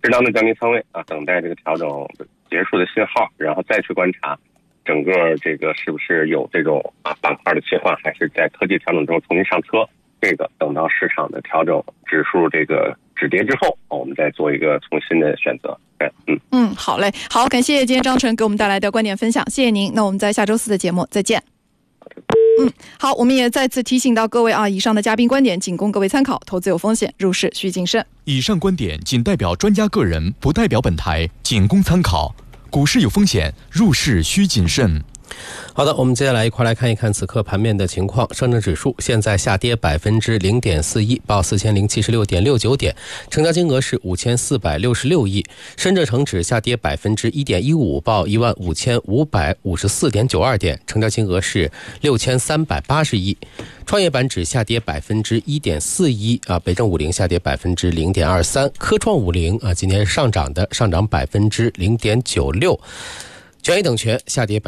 适当的降低仓位啊，等待这个调整结束的信号，然后再去观察整个这个是不是有这种板块的切换，还是在科技调整中重新上车。这个等到市场的调整指数这个止跌之后，我们再做一个重新的选择。 好嘞，好，感谢今天张晨给我们带来的观点分享，谢谢您。那我们在下周4的节目再见。好，我们也再次提醒到各位以上的嘉宾观点仅供各位参考，投资有风险，入市需谨慎。 以上观点仅代表专家个人，不代表本台，仅供参考。股市有风险，入市需谨慎。 好的，我们接下来一块来看一看此刻盘面的情况。上证指数现在下跌 0.41%， 报4076.69点，成交金额是5466亿。深圳成指下跌 1.15%， 报15554.92点，成交金额是6380亿。创业板指下跌 1.41%， 北证50下跌 0.23%， 科创50今天是上涨的，上涨 0.96%。权益等权下跌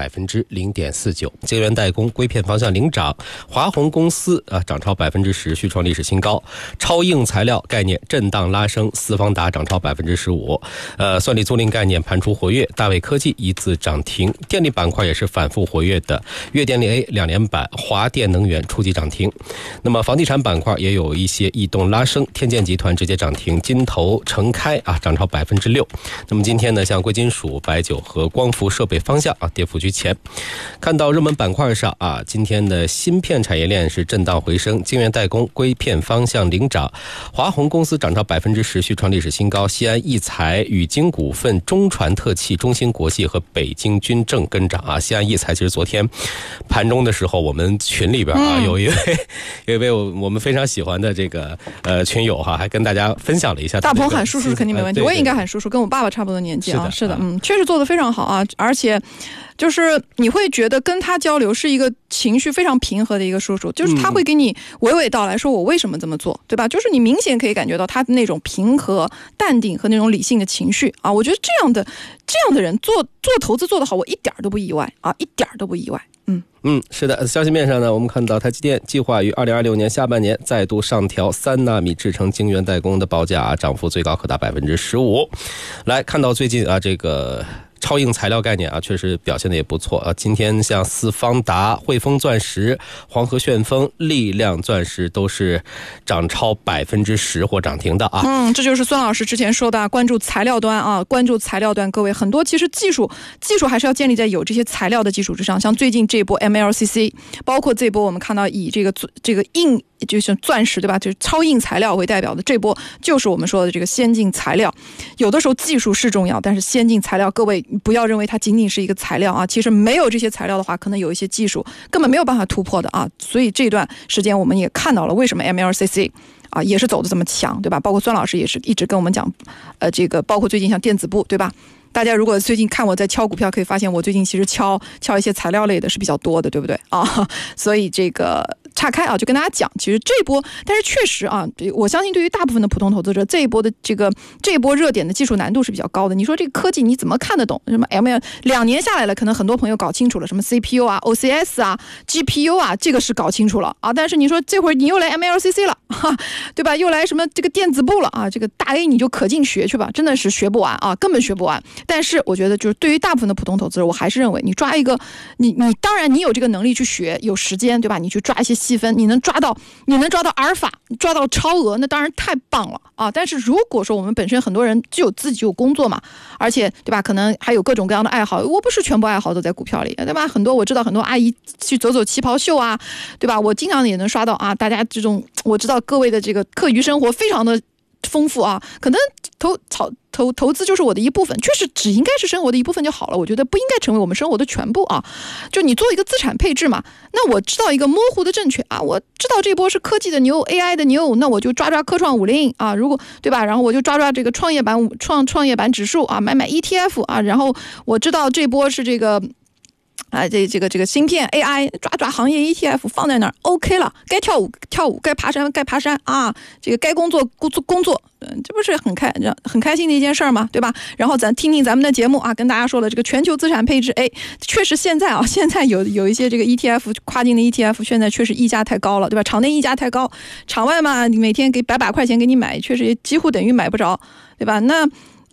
0.49%， 晶圆代工硅片方向领涨，华虹公司涨超 10%， 续创历史新高。超硬材料概念震荡拉升，四方达涨超 15%。算力租赁概念盘出活跃，大卫科技一字涨停。电力板块也是反复活跃的，粤电力 A 2连板，华电能源初级涨停。那么房地产板块也有一些异动拉升，天建集团直接涨停，金投成开涨超 6%。那么今天呢，像贵金属、白酒和光伏设备方向跌幅居前。看到热门板块上今天的芯片产业链是震荡回升，晶圆代工硅片方向领涨，华虹公司涨超 10%， 续创历史新高。西安易材、宇晶股份、中传特气、中芯国际和北京军政跟涨西安易材其实昨天盘中的时候，我们群里边有一位我们非常喜欢的这个群友还跟大家分享了一下。 大鹏喊叔叔肯定没问题，我也应该喊叔叔，跟我爸爸差不多年纪是的，确实做得非常好而且就是你会觉得跟他交流是一个情绪非常平和的一个叔叔，就是他会给你娓娓道来说我为什么这么做，对吧？就是你明显可以感觉到他的那种平和淡定和那种理性的情绪我觉得这样的人做投资做得好，我一点都不意外一点都不意外。 是的，消息面上呢，我们看到台积电计划于2026年下半年再度上调3纳米制程晶圆代工的报价涨幅最高可达 15%。 来看到最近这个超硬材料概念确实表现的也不错今天像四方达、汇丰钻石、黄河旋风、力量钻石都是涨超 10% 或涨停的这就是孙老师之前说的关注材料端关注材料端，各位很多其实技术还是要建立在有这些材料的基础之上。像最近这波 MLCC， 包括这波我们看到以这个硬就是钻石，对吧？就是超硬材料为代表的这波，就是我们说的这个先进材料。有的时候技术是重要，但是先进材料，各位不要认为它仅仅是一个材料其实没有这些材料的话，可能有一些技术根本没有办法突破的所以这段时间我们也看到了为什么 MLCC也是走得这么强，对吧？包括孙老师也是一直跟我们讲这个包括最近像电子部，对吧？大家如果最近看我在敲股票，可以发现我最近其实敲一些材料类的是比较多的，对不对所以这个岔开就跟大家讲，其实这一波，但是确实我相信对于大部分的普通投资者，这一波热点的技术难度是比较高的。你说这个科技你怎么看得懂？什么 2年下来了，可能很多朋友搞清楚了，什么 CPU OCS GPU 这个是搞清楚了但是你说这会儿你又来 MLCC 了对吧？又来什么这个电子部了这个大 A 你就可劲学去吧，真的是学不完根本学不完。但是我觉得就是对于大部分的普通投资者，我还是认为你抓一个你当然你有这个能力去学，有时间，对吧？你去抓一些细分，你能抓到阿尔法，抓到超额，那当然太棒了但是如果说我们本身很多人自己有工作嘛，而且对吧，可能还有各种各样的爱好，我不是全部爱好都在股票里，对吧？我知道很多阿姨去走旗袍秀对吧？我经常也能刷到大家这种，我知道各位的这个课余生活非常的丰富可能投资就是我的一部分，确实只应该是生活的一部分就好了，我觉得不应该成为我们生活的全部就你做一个资产配置嘛，那我知道一个模糊的正确我知道这波是科技的牛 AI 的牛，那我就抓科创50如果对吧，然后我就抓这个创业板指数买 ETF 然后我知道这波是这个这个芯片 AI， 抓行业 ETF 放在那儿 OK 了，该跳舞跳舞，该爬山这个该工作这不是很开心的一件事儿吗？对吧？然后咱听听咱们的节目跟大家说了这个全球资产配置，确实现在有一些这个 ETF 跨境的 ETF 现在确实溢价太高了，对吧？场内溢价太高，场外嘛你每天给100块钱给你买，确实几乎等于买不着，对吧？那